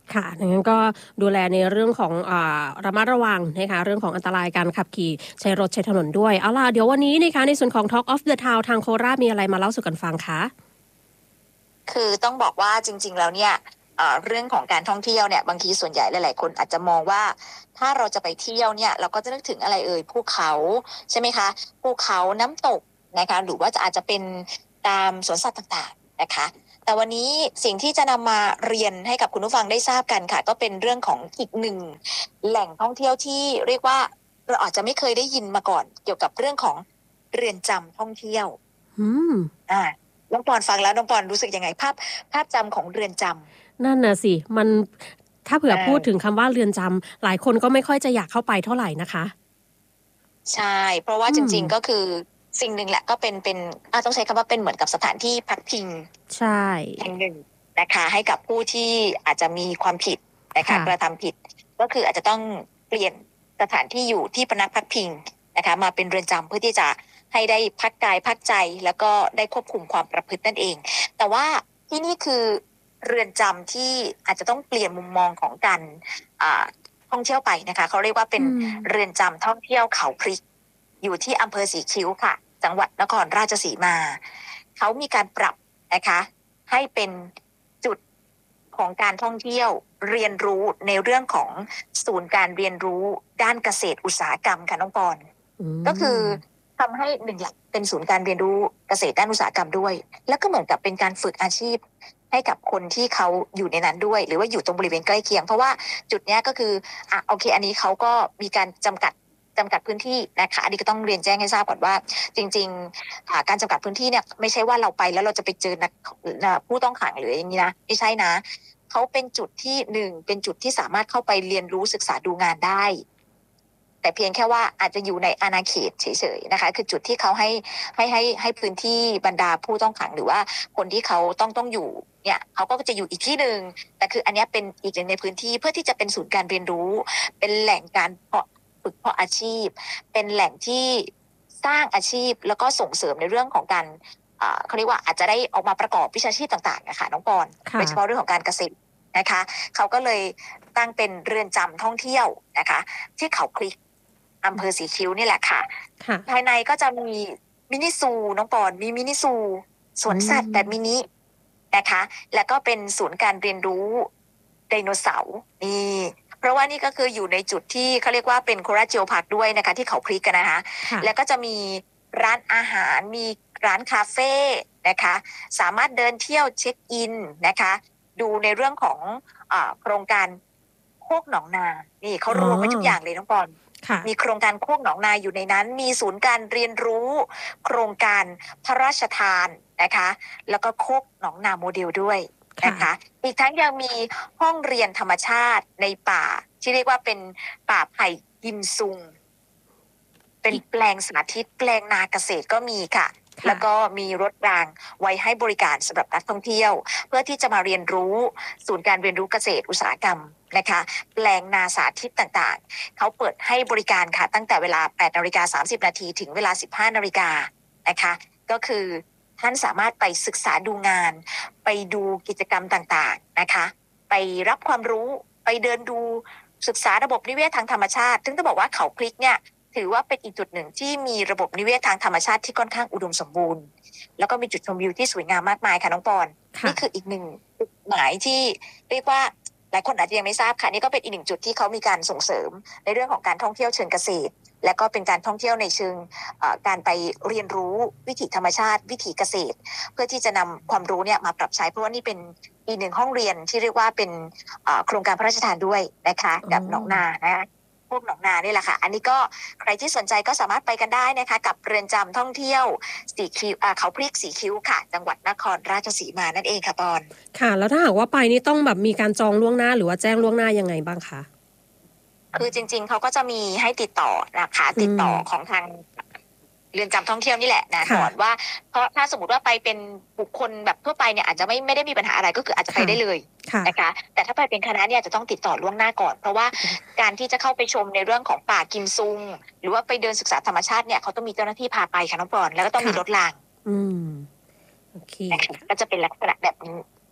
ค่ะดังนั้นก็ดูแลในเรื่องของระมัดระวังนะคะเรื่องของอันตรายการขับขี่ใช้รถใช้ถนนด้วยเอาล่ะเดี๋ยววันนี้นะคะในส่วนของ Talk of the Town ทางโคราชมีอะไรมาเล่าสู่กันฟังคะคือต้องบอกว่าจริงๆแล้วเนี่ยเรื่องของการท่องเที่ยวเนี่ยบางทีส่วนใหญ่หลายๆคนอาจจะมองว่าถ้าเราจะไปเที่ยวเนี่ยเราก็จะนึกถึงอะไรภูเขาใช่ไหมคะภูเขาน้ำตกนะคะหรือว่าอาจจะเป็นตามสวนสัตว์ต่างๆนะคะแต่วันนี้สิ่งที่จะนำมาเรียนให้กับคุณผู้ฟังได้ทราบกันค่ะก็เป็นเรื่องของอีกหนึ่งแหล่งท่องเที่ยวที่เรียกว่าเราอาจจะไม่เคยได้ยินมาก่อนเกี่ยวกับเรื่องของเรือนจำท่องเที่ยวน้องปอนฟังแล้วน้องปอนรู้สึกยังไงภาพจำของเรือนจำนั่นน่ะสิมันถ้าเผื่อพูดถึงคำว่าเรือนจำหลายคนก็ไม่ค่อยจะอยากเข้าไปเท่าไหร่นะคะใช่เพราะว่าจริงๆก็คือสิ่งหนึ่งแหละก็เป็นต้องใช้คำว่าเป็นเหมือนกับสถานที่พักพิงใช่แห่งหนึ่งนะคะให้กับผู้ที่อาจจะมีความผิดนะคะกระทำผิดก็คืออาจจะต้องเปลี่ยนสถานที่อยู่ที่พนักพักพิงนะคะมาเป็นเรือนจำเพื่อที่จะให้ได้พักกายพักใจแล้วก็ได้ควบคุมความประพฤตินั่นเองแต่ว่าที่นี่คือเรือนจำที่อาจจะต้องเปลี่ยนมุมมองของการท่องเที่ยวไปนะคะเขาเรียกว่าเป็นเรือนจำท่องเที่ยวเขาพริกอยู่ที่อำเภอสีคิ้วค่ะจังหวัดนครราชสีมาเขามีการปรับนะคะให้เป็นจุดของการท่องเที่ยวเรียนรู้ในเรื่องของศูนย์การเรียนรู้ด้านเกษตรอุตสาหกรรมค่ะน้องปอนก็คือทำให้หนึ่งอย่างเป็นศูนย์การเรียนรู้เกษตรด้านอุตสาหกรรมด้วยแล้วก็เหมือนกับเป็นการฝึกอาชีพให้กับคนที่เขาอยู่ในนั้นด้วยหรือว่าอยู่ตรงบริเวณใกล้เคียงเพราะว่าจุดนี้ก็คือโอเคอันนี้เขาก็มีการจำกัดพื้นที่นะคะอันนี้ก็ต้องเรียนแจ้งให้ทราบก่อนว่าจริงๆการจำกัดพื้นที่เนี่ยไม่ใช่ว่าเราไปแล้วเราจะไปเจอผู้ต้องขังหรืออย่างนี้นะไม่ใช่นะเขาเป็นจุดที่หนึ่งเป็นจุดที่สามารถเข้าไปเรียนรู้ศึกษาดูงานได้แต่เพียงแค่ว่าอาจจะอยู่ในอาณาเขตเฉยๆนะคะคือจุดที่เขาให้พื้นที่บรรดาผู้ต้องขังหรือว่าคนที่เขาต้องอยู่เนี่ยเขาก็จะอยู่อีกที่หนึ่งแต่คืออันนี้เป็นอีกหนึ่งในพื้นที่เพื่อที่จะเป็นศูนย์การเรียนรู้เป็นแหล่งการฝึกเพาะอาชีพเป็นแหล่งที่สร้างอาชีพแล้วก็ส่งเสริมในเรื่องของการเขาเรียกว่าอาจจะได้ออกมาประกอบวิชาชีพต่างๆนะคะน้องปอนโดยเฉพาะเรื่องของการเกษตรนะคะเขาก็เลยตั้งเป็นเรือนจำท่องเที่ยวนะคะที่เขาคลิกอำเภอสีคิ้วนี่แหละค่ะภายในก็จะมีมินิซูน้องปอนมีมินิซูสวนสัตว์แบบมินินะคะแล้วก็เป็นศูนย์การเรียนรู้ไดโนเสาร์นี่เพราะว่านี่ก็คืออยู่ในจุดที่เขาเรียกว่าเป็นโคราชจิโอพาร์คด้วยนะคะที่เขาพริกกันนะคะแล้วก็จะมีร้านอาหารมีร้านคาเฟ่นะคะสามารถเดินเที่ยวเช็คอินนะคะดูในเรื่องของโครงการโคกหนองนานี่เขารวมไว้ทุกอย่างเลยน้องปอนมีโครงการโคกหนองนาอยู่ในนั้นมีศูนย์การเรียนรู้โครงการพระราชทานนะคะแล้วก็โคกหนองนาโมเดลด้วยนะคะอีกทั้งยังมีห้องเรียนธรรมชาติในป่าที่เรียกว่าเป็นป่าไผ่กิมซุงเป็นแปลงสาธิตแปลงนาเกษตรก็มีค่ะแล้วก็มีรถรางไว้ให้บริการสำหรับนักท่องเที่ยวเพื่อที่จะมาเรียนรู้ศูนย์การเรียนรู้เกษตรอุตสาหกรรมนะคะแปลงนาสาธิตต่างๆเขาเปิดให้บริการค่ะตั้งแต่เวลา 8:30 น.ถึงเวลา 15:00 น.นะคะก็คือท่านสามารถไปศึกษาดูงานไปดูกิจกรรมต่างๆนะคะไปรับความรู้ไปเดินดูศึกษาระบบนิเวศทางธรรมชาติซึ่งต้องบอกว่าเขาพริกเนี่ยถือว่าเป็นอีกจุดหนึ่งที่มีระบบนิเวศทางธรรมชาติที่ค่อนข้างอุดมสมบูรณ์แล้วก็มีจุดชมวิวที่สวยงามมากมายค่ะน้องปอนนี่คืออีกหนึ่งจุดหมายที่เรียกว่าหลายคนอาจจะยังไม่ทราบค่ะนี่ก็เป็นอีกหนึ่งจุดที่เขามีการส่งเสริมในเรื่องของการท่องเที่ยวเชิงเกษตรและก็เป็นการท่องเที่ยวในเชิงการไปเรียนรู้วิถีธรรมชาติวิถีเกษตรเพื่อที่จะนำความรู้เนี่ยมาปรับใช้เพราะว่านี่เป็นอีกหนึ่งห้องเรียนที่เรียกว่าเป็นโครงการพระราชทานด้วยนะคะกับหนองนานะคะพวกหนองนานี่แหละค่ะอันนี้ก็ใครที่สนใจก็สามารถไปกันได้นะคะกับเรือนจำท่องเที่ยวสีคิ้วเขาพริกสีคิ้วค่ะจังหวัดนครราชสีมานั่นเองค่ะปอนค่ะแล้วถ้าหากว่าไปนี่ต้องแบบมีการจองล่วงหน้าหรือว่าแจ้งล่วงหน้ายังไงบ้างคะคือจริงๆเขาก็จะมีให้ติดต่อนะคะติดต่อของทางเรือนจำท่องเที่ยวนี่แหละนะก่อนว่าเพราะถ้าสมมติว่าไปเป็นบุคคลแบบทั่วไปเนี่ยอาจจะไม่ได้มีปัญหาอะไรก็คืออาจจะไปได้เลยนะคะแต่ถ้าไปเป็นคณะเนี่ยจะต้องติดต่อล่วงหน้าก่อนเพราะว่าการที่จะเข้าไปชมในเรื่องของป่ากิมซุงหรือว่าไปเดินศึกษาธรรมชาติเนี่ยเขาต้องมีเจ้าหน้าที่พาไปค่ะน้องปอนแล้วก็ต้องมีรถรางโอเคก็จะเป็นลักษณะแบบนี้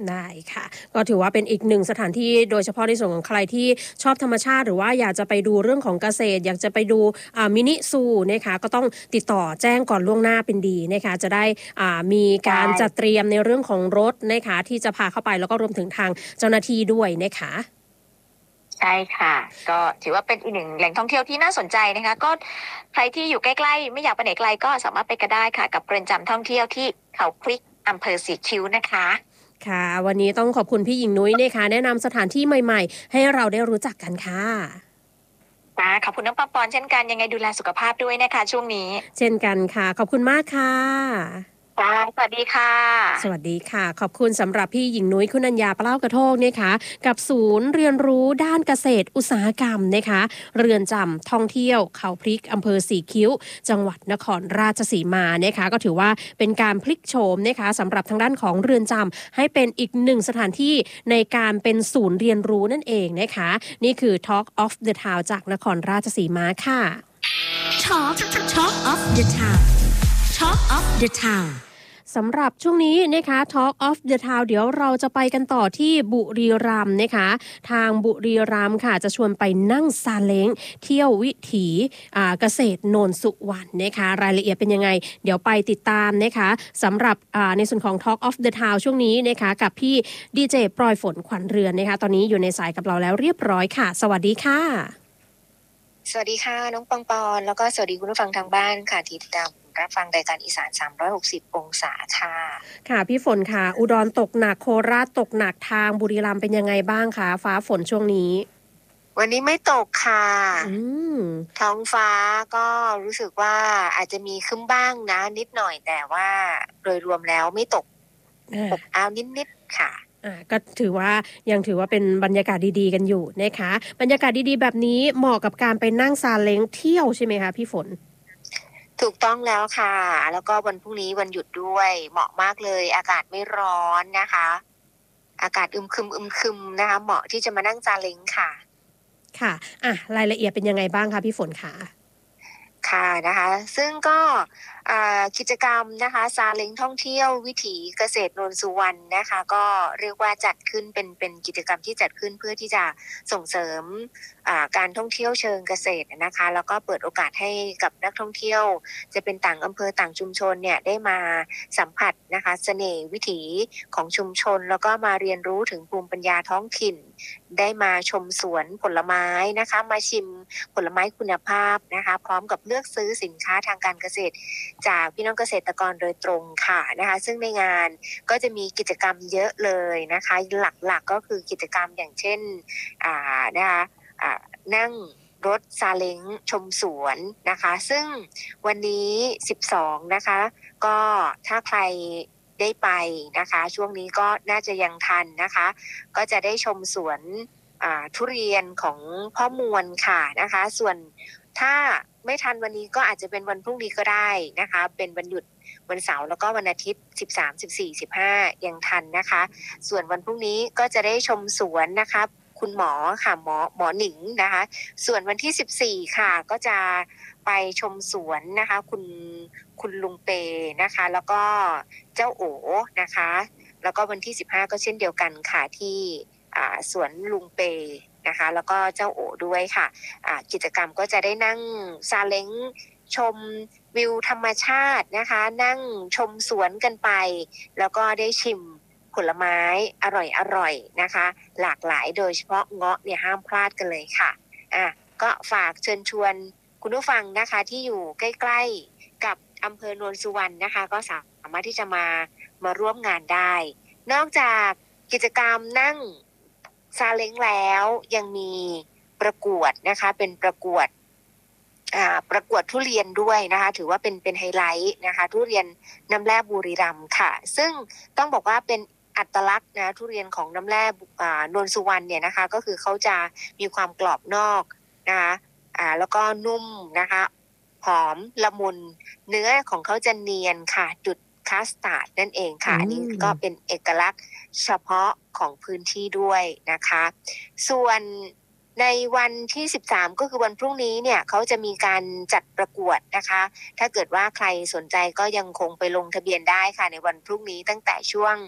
ได้ค่ะก็ถือว่าเป็นอีกหนึ่งสถานที่โดยเฉพาะในส่วนของใครที่ชอบธรรมชาติหรือว่าอยากจะไปดูเรื่องของเกษตรอยากจะไปดูมินิซูนะคะก็ต้องติดต่อแจ้งก่อนล่วงหน้าเป็นดีนะคะจะได้มีการจัดเตรียมในเรื่องของรถนะคะที่จะพาเข้าไปแล้วก็รวมถึงทางเจ้าหน้าที่ด้วยนะคะใช่ค่ะก็ถือว่าเป็นอีกหนึ่งแหล่งท่องเที่ยวที่น่าสนใจนะคะก็ใครที่อยู่ใกล้ๆไม่อยากไปไหนไกลก็สามารถไปกันได้ค่ะกับเรือนจำท่องเที่ยวที่เขาพริกอำเภอสีคิ้วนะคะค่ะวันนี้ต้องขอบคุณพี่หญิงนุ้ยนะคะแนะนำสถานที่ใหม่ๆให้เราได้รู้จักกันค่ะขอบคุณน้องปอนเช่นกันยังไงดูแลสุขภาพด้วยนะคะช่วงนี้เช่นกันค่ะขอบคุณมากค่ะสวัสดีค่ะสวัสดีค่ะขอบคุณสำหรับพี่หญิงนุ้ยคุณัญญาเปล้ากระโทกนะคะกับศูนย์เรียนรู้ด้านเกษตรอุตสาหกรรมนะคะเรือนจำท่องเที่ยวเขาพริกอำเภอสีคิ้วจังหวัดนครราชสีมานะคะก็ถือว่าเป็นการพลิกโฉมนะคะสำหรับทางด้านของเรือนจำให้เป็นอีกหนึ่งสถานที่ในการเป็นศูนย์เรียนรู้นั่นเองนะคะนี่คือ Talk of the Town จากนครราชสีมาค่ะ Talk of the Town Talk of the Town สำหรับช่วงนี้นะคะ Talk of the Town เดี๋ยวเราจะไปกันต่อที่บุรีรัมย์นะคะทางบุรีรัมย์ค่ะจะชวนไปนั่งซาเล้งเที่ยววิถีเกษตรโนนสุวรรณนะคะรายละเอียดเป็นยังไงเดี๋ยวไปติดตามนะคะสำหรับในส่วนของ Talk of the Town ช่วงนี้นะคะกับพี่ดีเจปลอยฝนขวัญเรือนนะคะตอนนี้อยู่ในสายกับเราแล้วเรียบร้อยค่ะสวัสดีค่ะสวัสดีค่ะน้องปอนแล้วก็สวัสดีคุณผู้ฟังทางบ้านค่ะที่ติดตามรับฟังรายการอีสาน360องศาค่ะค่ะพี่ฝนค่ะอุดรตกหนักโคราชตกหนักทางบุรีรัมย์เป็นยังไงบ้างคะฟ้าฝนช่วงนี้วันนี้ไม่ตกค่ะท้องฟ้าก็รู้สึกว่าอาจจะมีขึ้นบ้างนะนิดหน่อยแต่ว่าโดยรวมแล้วไม่ตกอบอ้าวนิดๆค่ะก็ถือว่ายังถือว่าเป็นบรรยากาศดีๆกันอยู่นะคะบรรยากาศดีๆแบบนี้เหมาะกับการไปนั่งซาเล้งเที่ยวใช่ไหมคะพี่ฝนถูกต้องแล้วค่ะแล้วก็วันพรุ่งนี้วันหยุดด้วยเหมาะมากเลยอากาศไม่ร้อนนะคะอากาศอึมครึมนะคะเหมาะที่จะมานั่งซาเล้งค่ะค่ะรายละเอียดเป็นยังไงบ้างคะพี่ฝนคะค่ะนะคะซึ่งก็กิจกรรมนะคะซาเล้งท่องเที่ยววิถีเกษตรโนนสุวรรณนะคะก็เรียกว่าจัดขึ้นเป็นกิจกรรมที่จัดขึ้นเพื่อที่จะส่งเสริมการท่องเที่ยวเชิงเกษตรนะคะแล้วก็เปิดโอกาสให้กับนักท่องเที่ยวจะเป็นต่างอำเภอต่างชุมชนเนี่ยได้มาสัมผัสนะคะเสน่ห์วิถีของชุมชนแล้วก็มาเรียนรู้ถึงภูมิปัญญาท้องถิ่นได้มาชมสวนผลไม้นะคะมาชิมผลไม้คุณภาพนะคะพร้อมกับเลือกซื้อสินค้าทางการเกษตรจากพี่น้องเกษตรกรโดยตรงค่ะนะคะซึ่งในงานก็จะมีกิจกรรมเยอะเลยนะคะหลักๆก็คือกิจกรรมอย่างเช่นนะคะนั่งรถซาเล้งชมสวนนะคะซึ่งวันนี้12นะคะก็ถ้าใครได้ไปนะคะช่วงนี้ก็น่าจะยังทันนะคะก็จะได้ชมสวนทุเรียนของพ่อมวลค่ะนะคะส่วนถ้าไม่ทันวันนี้ก็อาจจะเป็นวันพรุ่งนี้ก็ได้นะคะเป็นวันหยุดวันเสาร์แล้วก็วันอาทิตย์13 14 15ยังทันนะคะส่วนวันพรุ่งนี้ก็จะได้ชมสวนนะคะคุณหมอค่ะหมอหนิงนะคะส่วนวันที่14ค่ะก็จะไปชมสวนนะคะคุณลุงเปนะคะแล้วก็เจ้าโอนะคะแล้วก็วันที่15ก็เช่นเดียวกันค่ะที่สวนลุงเปนะคะแล้วก็เจ้าโอด้วยค่ะกิจกรรมก็จะได้นั่งซาเล้งชมวิวธรรมชาตินะคะนั่งชมสวนกันไปแล้วก็ได้ชิมผลไม้อร่อยนะคะหลากหลายโดยเฉพาะเงาะเนี่ยห้ามพลาดกันเลยค่ะก็ฝากเชิญชวนคุณผู้ฟังนะคะที่อยู่ใกล้ๆกับอำเภอโนนสุวรรณนะคะก็สามารถที่จะมาร่วมงานได้นอกจากกิจกรรมนั่งซาเล้งแล้วยังมีประกวดนะคะเป็นประกวดทุเรียนด้วยนะคะถือว่าเป็นไฮไลท์นะคะทุเรียนน้ำแร่บุรีรัมย์ค่ะซึ่งต้องบอกว่าเป็นอัตลักษณ์นะทุเรียนของน้ำแร่นนสุวรรณเนี่ยนะคะก็คือเขาจะมีความกรอบนอกนะคะแล้วก็นุ่มนะคะหอมละมุนเนื้อของเขาจะเนียนค่ะจุดคัสตาร์ดนั่นเองค่ะอันนี้ก็เป็นเอกลักษณ์เฉพาะของพื้นที่ด้วยนะคะส่วนในวันที่13ก็คือวันพรุ่งนี้เนี่ยเขาจะมีการจัดประกวดนะคะถ้าเกิดว่าใครสนใจก็ยังคงไปลงทะเบียนได้ค่ะในวันพรุ่งนี้ตั้งแต่ช่วง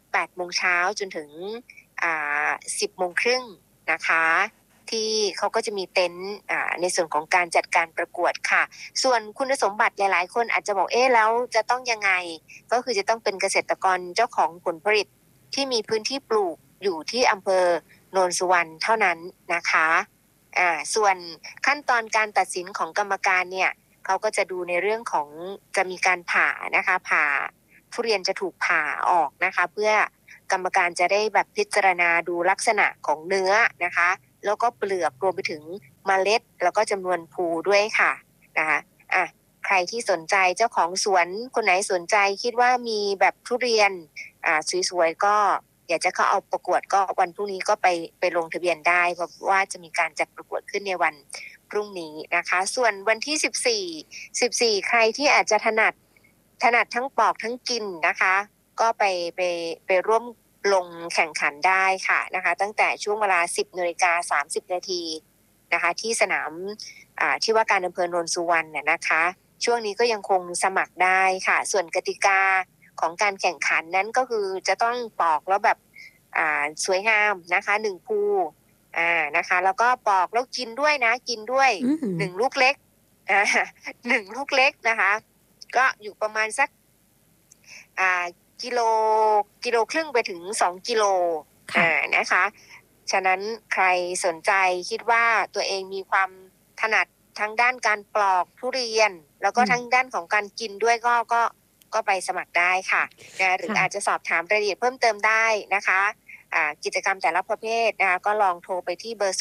8 โมงเช้าจนถึง10 โมงครึ่งนะคะที่เขาก็จะมีเต็นท์ในส่วนของการจัดการประกวดค่ะส่วนคุณสมบัติหลายๆคนอาจจะบอกแล้วจะต้องยังไงก็คือจะต้องเป็นเกษตรกรเจ้าของผลผลิตที่มีพื้นที่ปลูกอยู่ที่อำเภอโนนสุวรรณเท่านั้นนะคะส่วนขั้นตอนการตัดสินของกรรมการเนี่ยเขาก็จะดูในเรื่องของจะมีการผ่านะคะผ่าทุเรียนจะถูกผ่าออกนะคะเพื่อกรรมการจะได้แบบพิจารณาดูลักษณะของเนื้อนะคะแล้วก็เปลือกรวมไปถึงเมล็ดแล้วก็จำนวนภูด้วยค่ะนะคะใครที่สนใจเจ้าของสวนคนไหนสนใจคิดว่ามีแบบทุเรียนสวยๆก็อยากจะเข้าเอาประกวดก็วันพรุ่งนี้ก็ไปลงทะเบียนได้เพราะว่าจะมีการจัดประกวดขึ้นในวันพรุ่งนี้นะคะส่วนวันที่14ใครที่อาจจะถนัดทั้งปอกทั้งกินนะคะก็ไปร่วมลงแข่งขันได้ค่ะนะคะตั้งแต่ช่วงเวลา 10:30 น.นะคะที่สนามที่ว่าการอำเภอโนนสุวรรณนะคะช่วงนี้ก็ยังคงสมัครได้ค่ะส่วนกติกาของการแข่งขันนั้นก็คือจะต้องปอกแล้วแบบสวยงามนะคะ1ภูนะคะแล้วก็ปอกแล้วกินด้วยนะกินด้วย1ลูกเล็ก1ลูกเล็กนะคะก็อยู่ประมาณสักกิโลครึ่งไปถึง2 กิโลนะคะฉะนั้นใครสนใจคิดว่าตัวเองมีความถนัดทั้งด้านการปลอกทุเรียนแล้วก็ทั้งด้านของการกินด้วยก็ไปสมัครได้ค่ะหรืออาจจะสอบถามรายละเอียดเพิ่มเติมได้นะคะกิจกรรมแต่ละประเภทนะคะก็ลองโทรไปที่เบอร์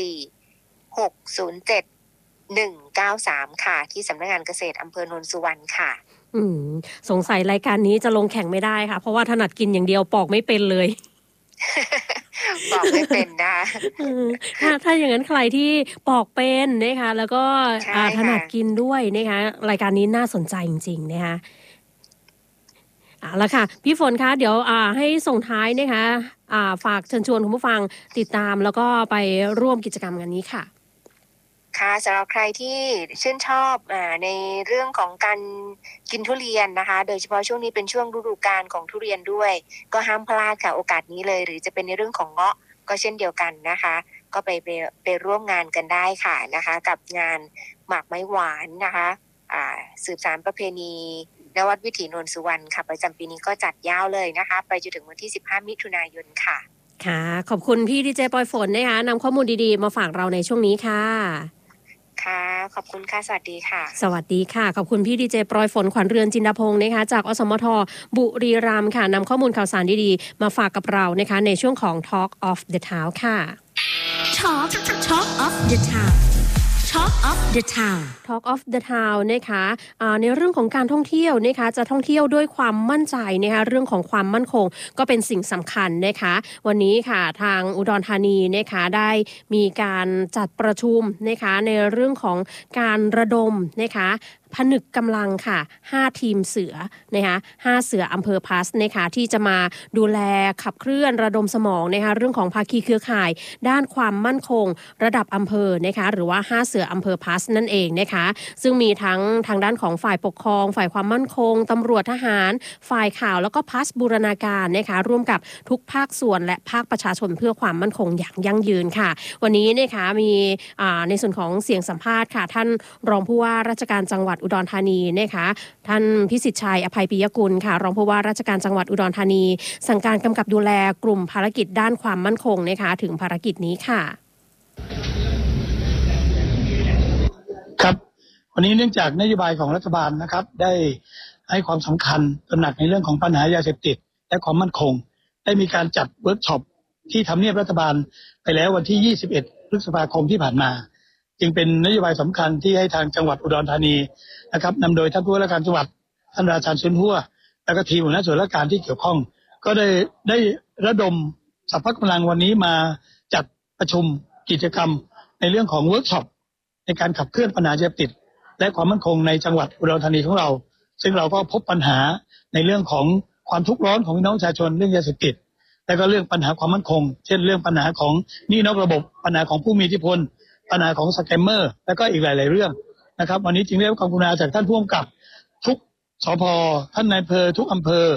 044-607-193ค่ะที่สำนักงานเกษตรอำเภอโนนสุวรรณค่ะสงสัยรายการนี้จะลงแข่งไม่ได้ค่ะเพราะว่าถนัดกินอย่างเดียวปอกไม่เป็นเลยปอกไม่เป็นนะถ้าอย่างนั้นใครที่ปอกเป็นนะคะแล้วก็ถนัดกินด้วยนะคะรายการนี้น่าสนใจจริงๆนะคะแล้วค่ะพี่ฝนคะเดี๋ยวให้ส่งท้ายนะคะฝากเชิญชวนคุณผู้ฟังติดตามแล้วก็ไปร่วมกิจกรรมกันนี้ค่ะค่ะสำหรับใครที่ชื่นชอบในเรื่องของการกินทุเรียนนะคะโดยเฉพาะช่วงนี้เป็นช่วงฤดูกาลของทุเรียนด้วยก็ห้ามพลาดค่ะโอกาสนี้เลยหรือจะเป็นในเรื่องของเงาะก็เช่นเดียวกันนะคะก็ไปร่วมงานกันได้ค่ะนะคะกับงานหมากไม้หวานนะคะสืบสานประเพณีณวัดวิถีโนนสุวรรณค่ะประจำปีนี้ก็จัดยาวเลยนะคะไปจนถึงวันที่15 มิถุนายนค่ะค่ะขอบคุณพี่ดีเจปอยฝนนะคะนำข้อมูลดีๆมาฝากเราในช่วงนี้ค่ะค่ะขอบคุณค่ะสวัสดีค่ะสวัสดีค่ะขอบคุณพี่ดีเจปอยฝนขวัญเรือนจินดาพงศ์นะคะจากอสมทบุรีรัมย์ค่ะนำข้อมูลข่าวสารดีๆมาฝากกับเรานะคะในช่วงของ Talk of the Town ค่ะ Talk of the Town Talk of the Town Talk of the Town นะคะในเรื่องของการท่องเที่ยวนะคะจะท่องเที่ยวด้วยความมั่นใจนะคะเรื่องของความมั่นคงก็เป็นสิ่งสำคัญนะคะวันนี้ค่ะทางอุดรธานีนะคะได้มีการจัดประชุมนะคะในเรื่องของการระดมนะคะผนึกกำลังค่ะ5ทีมเสือนะคะ5เสืออำเภอพลัสนะคะที่จะมาดูแลขับเคลื่อนระดมสมองนะคะเรื่องของภาคีเครือข่ายด้านความมั่นคงระดับอำเภอนะคะหรือว่า5เสืออำเภอพลัสนั่นเองนะคะซึ่งมีทั้งทางด้านของฝ่ายปกครองฝ่ายความมั่นคงตำรวจทหารฝ่ายข่าวแล้วก็พลัสบูรณาการนะคะร่วมกับทุกภาคส่วนและภาคประชาชนเพื่อความมั่นคงอย่างยั่งยืนค่ะวันนี้นะคะมีในส่วนของเสียงสัมภาษณ์ค่ะท่านรองผู้ว่าราชการจังหวัดอุดรธานีนะคะท่านพิสิทธิ์ชัยอภัยปิยกุลค่ะรองผู้ว่าราชการจังหวัดอุดรธานีสั่งการกำกับดูแลกลุ่มภารกิจด้านความมั่นคงนะคะถึงภารกิจนี้ค่ะครับวันนี้เนื่องจากนโยบายของรัฐบาลนะครับได้ให้ความสำคัญตระหนักในเรื่องของปัญหายาเสพติดและความมั่นคงได้มีการจัดเวิร์กช็อปที่ทำเนียบรัฐบาลไปแล้ววันที่21 พฤษภาคมที่ผ่านมาจึงเป็นนโยบายสำคัญที่ให้ทางจังหวัดอุดรธานีนะครับนำโดยท่านผู้ว่าราชการจังหวัดท่านราชาญซุนหัวและก็ทีมหัวหน้าส่วนราชการที่เกี่ยวข้องก็ได้ระดมสรรพกำลังวันนี้มาจัดประชุมกิจกรรมในเรื่องของเวิร์กช็อปในการขับเคลื่อนปัญหายาเสพติดและความมั่นคงในจังหวัดอุดรธานีของเราซึ่งเราก็พบปัญหาในเรื่องของความทุกข์ร้อนของพี่น้องประชาชนเรื่องยาเสพติดและก็เรื่องปัญหาความมั่นคงเช่นเรื่องปัญหาของหนี้นอกระบบปัญหาของผู้มีอิทธิพลปัญหาของสแกมเมอร์และก็อีกหลายๆเรื่องนะครับวันนี้จึงได้รับความกรุณาจากท่านผู้กำกับทุกสภท่านนายอำเภอทุกอำเภอ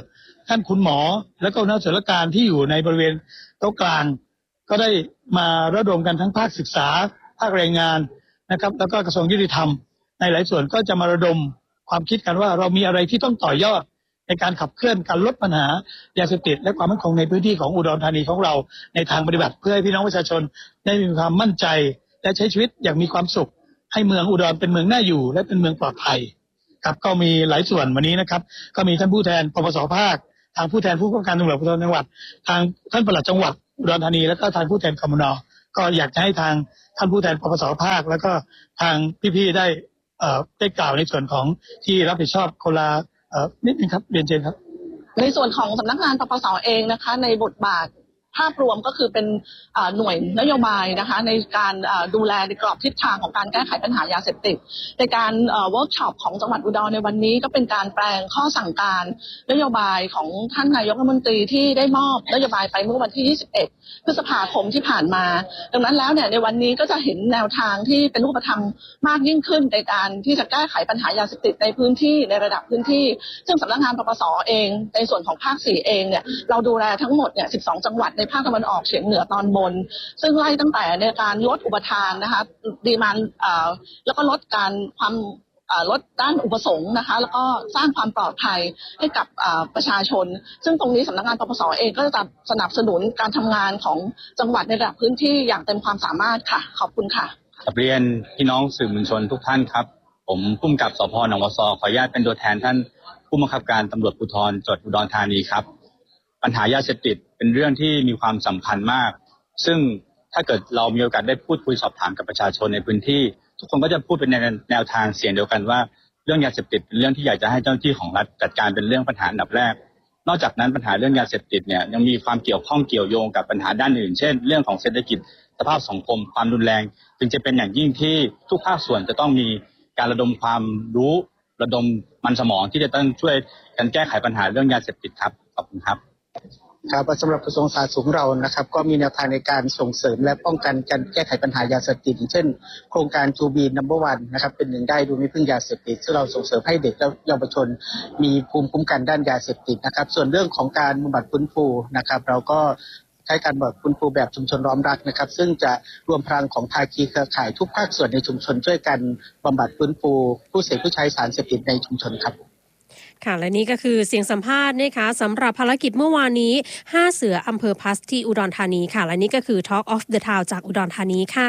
ท่านคุณหมอและก็หัวหน้าส่วนราชการที่อยู่ในบริเวณโต๊ะกลางก็ได้มาระดมกันทั้งภาคศึกษาภาคแรงงานนะครับแล้วก็กระทรวงยุติธรรมในหลายส่วนก็จะมาระดมความคิดกันว่าเรามีอะไรที่ต้องต่อยอดในการขับเคลื่อนการลดปัญหายาเสพติดและความมั่นคงในพื้นที่ของอุดรธานีของเราในทางปฏิบัติเพื่อให้พี่น้องประชาชนได้มีความมั่นใจและใช้ชีวิตอย่างมีความสุขให้เมืองอุดรเป็นเมืองน่าอยู่และเป็นเมืองปลอดภัยครับก็มีหลายส่วนวันนี้นะครับก็มีท่านผู้แทนปปส.ภาคทางผู้แทนผู้กำกับการตำรวจภูธรจังหวัดทางท่านปลัดจังหวัดอุดรธานีแล้วก็ทางผู้แทนกมน.ก็อยากจะให้ทางท่านผู้แทนปปส.ภาคแล้วก็ทางพี่ๆได้กล่าวในส่วนของที่รับผิดชอบคนละนิดนึงครับเรียนเชิญครับในส่วนของสำนักงานปปส.เองนะคะในบทบาทภาพรวมก็คือเป็นหน่วยนโยบายนะคะในการดูแลในกรอบทิศทางของการแก้ไขปัญหายาเสพติดในการเวิร์กช็อปของจังหวัดอุดรในวันนี้ก็เป็นการแปลงข้อสั่งการนโยบายของท่านนายกรัฐมนตรีที่ได้มอบนโยบายไปเมื่อวันที่21 พฤษภาคมที่ผ่านมาดังนั้นแล้วเนี่ยในวันนี้ก็จะเห็นแนวทางที่เป็นรูปธรรมมากยิ่งขึ้นในการที่จะแก้ไขปัญหายาเสพติดในพื้นที่ในระดับพื้นที่ซึ่งสำนักงานปปส.เองในส่วนของภาค4เองเนี่ยเราดูแลทั้งหมดเนี่ย12 จังหวัดในภาคตะวันออกเฉียงเหนือตอนบนซึ่งไล่ตั้งแต่ในการลดอุปทานนะคะดีมานแล้วก็ลดการความลดด้านอุปสงค์นะคะแล้วก็สร้างความปลอดภัยให้กับประชาชนซึ่งตรงนี้สำนักงานปปส.เองก็จะสนับสนุนการทำงานของจังหวัดในระดับพื้นที่อย่างเต็มความสามารถค่ะขอบคุณค่ะเรียนพี่น้องสื่อมวลชนทุกท่านครับผมผู้กำกับสภ.หนองวัวซอขออนุญาตเป็นตัวแทนท่านผู้บังคับการตำรวจภูธรจังหวัดอุดรธานีครับปัญหายาเสพติดเป็นเรื่องที่มีความสำคัญมากซึ่งถ้าเกิดเรามีโอกาสได้พูดคุยสอบถามกับประชาชนในพื้นที่ทุกคนก็จะพูดเป็นแนวทางเสียงเดียวกันว่าเรื่องยาเสพติดเป็นเรื่องที่อยากจะให้เจ้าหน้าที่ของรัฐจัดการเป็นเรื่องปัญหาอันดับแรกนอกจากนั้นปัญหาเรื่องยาเสพติดเนี่ยยังมีความเกี่ยวข้องเกี่ยวโยงกับปัญหาด้านอื่นเช่นเรื่องของเศรษฐกิจสภาพสังคมความรุนแรงจึงจะเป็นอย่างยิ่งที่ทุกภาคส่วนจะต้องมีการระดมความรู้ระดมมันสมองที่จะต้องช่วยกันแก้ไขปัญหาเรื่องยาเสพติดครับขอบคุณครับครับสำหรับกระทรวงสาธารณสุขเรานะครับก็มีแนวทางในการส่งเสริมและป้องกันการแก้ไขปัญหายาเสพติดเช่นโครงการ To Be Number One นะครับเป็นหนึ่งได้ดูไม่พึ่งยาเสพติดซึ่งเราส่งเสริมให้เด็กและเยาวชนมีภูมิคุ้มกันด้านยาเสพติดนะครับส่วนเรื่องของการบำบัดฟื้นฟูนะครับเราก็ใช้การบำบัดฟื้นฟูแบบชุมชนล้อมรักนะครับซึ่งจะรวมพลังของภาคีเครือข่ายทุกภาคส่วนในชุมชนช่วยกันบำบัดฟื้นฟูผู้เสพผู้ใช้สารเสพติดในชุมชนครับค่ะและนี่ก็คือเสียงสัมภาษณ์นะคะสำหรับภารกิจเมื่อวานนี้5เสืออำเภอพัสที่อุดรธานีค่ะและนี่ก็คือ Talk of the Town จากอุดรธานีค่ะ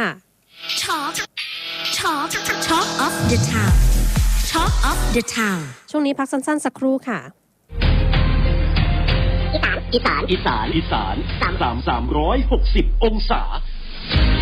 Talk of the Town Talk of the Town ช่วงนี้พักสั้นๆสักครู่ค่ะอีสาน360 องศา